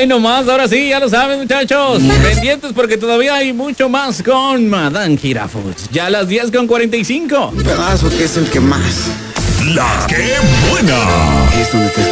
Ay, nomás, ahora sí, ya lo saben, muchachos. Pendientes porque todavía hay mucho más con Madame Girafos. Ya a las 10:45. Un pedazo que es el que más. La que buena. Es donde te